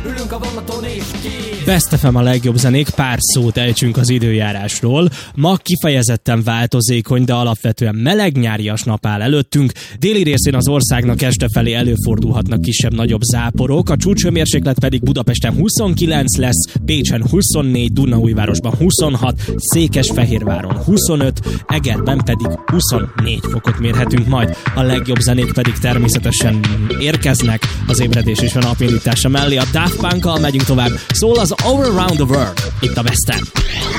Ülünk a vonaton és kész. Best FM a legjobb zenék, pár szót ejtsünk az időjárásról. Ma kifejezetten változékony, de alapvetően meleg nyárias nap áll előttünk. Déli részén az országnak este felé előfordulhatnak kisebb-nagyobb záporok, a csúcshőmérséklet pedig Budapesten 29 lesz, Pécsen 24, Dunaújvárosban 26, Székesfehérváron 25, Egerben pedig 24 fokot mérhetünk majd. A legjobb zenék pedig természetesen érkeznek, az ébredés és a napindítása mellé. A Daft Punkkal megyünk tovább, szól az All Around the World, itt a Best FM.